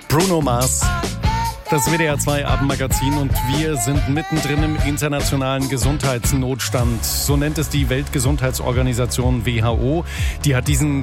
Bruno Mars. Das WDR 2 Abendmagazin und wir sind mittendrin im internationalen Gesundheitsnotstand. So nennt es die Weltgesundheitsorganisation WHO. Die hat diesen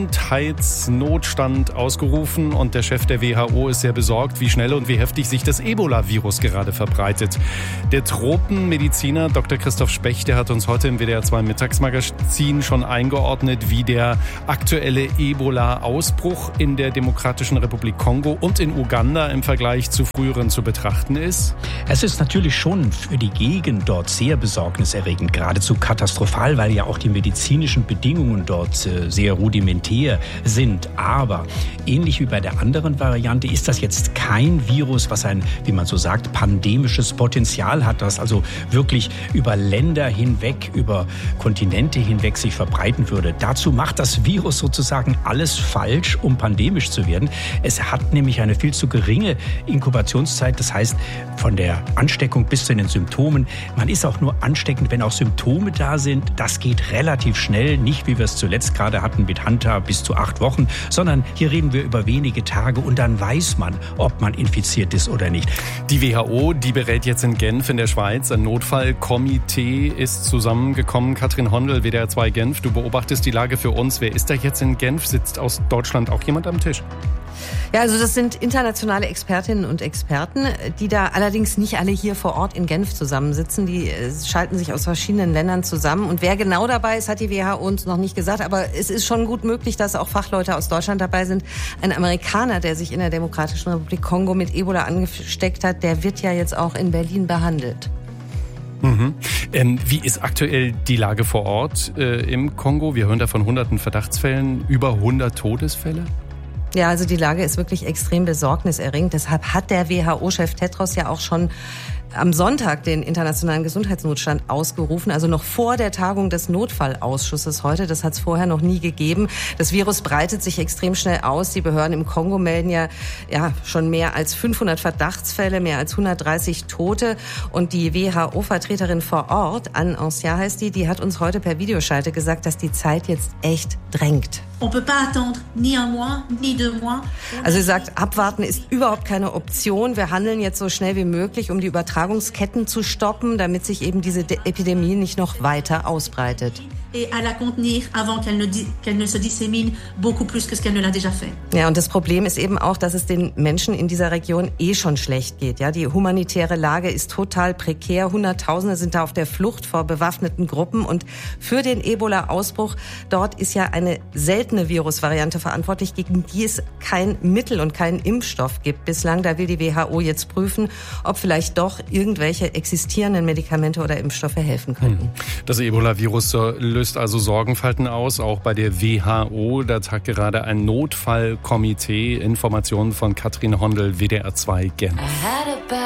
Gesundheitsnotstand ausgerufen und der Chef der WHO ist sehr besorgt, wie schnell und wie heftig sich das Ebola-Virus gerade verbreitet. Der Tropenmediziner Dr. Christoph Specht, der hat uns heute im WDR 2 Mittagsmagazin schon eingeordnet, wie der aktuelle Ebola-Ausbruch in der Demokratischen Republik Kongo und in Uganda im Vergleich zu früheren zu betrachten ist? Es ist natürlich schon für die Gegend dort sehr besorgniserregend, geradezu katastrophal, weil ja auch die medizinischen Bedingungen dort sehr rudimentär sind. Aber ähnlich wie bei der anderen Variante ist das jetzt kein Virus, was ein, wie man so sagt, pandemisches Potenzial hat, das also wirklich über Länder hinweg, über Kontinente hinweg sich verbreiten würde. Dazu macht das Virus sozusagen alles falsch, um pandemisch zu werden. Es hat nämlich eine viel zu geringe Inkubationszeit, das heißt von der Ansteckung bis zu den Symptomen. Man ist auch nur ansteckend, wenn auch Symptome da sind. Das geht relativ schnell, nicht wie wir es zuletzt gerade hatten mit Hanta bis zu 8 Wochen, sondern hier reden wir über wenige Tage und dann weiß man, ob man infiziert ist oder nicht. Die WHO, die berät jetzt in Genf in der Schweiz. Ein Notfallkomitee ist zusammengekommen. Katrin Hondel, WDR 2 Genf, du beobachtest die Lage für uns. Wer ist da jetzt in Genf? Sitzt aus Deutschland auch jemand am Tisch? Ja, also das sind internationale Expertinnen und Experten, die da allerdings nicht alle hier vor Ort in Genf zusammensitzen. Die schalten sich aus verschiedenen Ländern zusammen. Und wer genau dabei ist, hat die WHO uns noch nicht gesagt. Aber es ist schon gut möglich, dass auch Fachleute aus Deutschland dabei sind. Ein Amerikaner, der sich in der Demokratischen Republik Kongo mit Ebola angesteckt hat, der wird ja jetzt auch in Berlin behandelt. Mhm. Wie ist aktuell die Lage vor Ort im Kongo? Wir hören da von hunderten Verdachtsfällen, über 100 Todesfälle. Ja, also die Lage ist wirklich extrem besorgniserregend. Deshalb hat der WHO-Chef Tedros ja auch schon am Sonntag den internationalen Gesundheitsnotstand ausgerufen, also noch vor der Tagung des Notfallausschusses heute. Das hat es vorher noch nie gegeben. Das Virus breitet sich extrem schnell aus. Die Behörden im Kongo melden ja schon mehr als 500 Verdachtsfälle, mehr als 130 Tote. Und die WHO-Vertreterin vor Ort, Anne Ancien heißt die hat uns heute per Videoschalte gesagt, dass die Zeit jetzt echt drängt. Also sie sagt, abwarten ist überhaupt keine Option. Wir handeln jetzt so schnell wie möglich, um die Übertragungsketten zu stoppen, damit sich eben diese Epidemie nicht noch weiter ausbreitet. Ja, und das Problem ist eben auch, dass es den Menschen in dieser Region schon schlecht geht. Ja, die humanitäre Lage ist total prekär. Hunderttausende sind da auf der Flucht vor bewaffneten Gruppen. Und für den Ebola-Ausbruch dort ist ja eine seltene Virusvariante verantwortlich, gegen die es kein Mittel und keinen Impfstoff gibt bislang. Da will die WHO jetzt prüfen, ob vielleicht doch irgendwelche existierenden Medikamente oder Impfstoffe helfen könnten. Das Ebola-Virus löst also Sorgenfalten aus, auch bei der WHO. Da tagt gerade ein Notfallkomitee. Informationen von Katrin Hondel, WDR 2 Genf.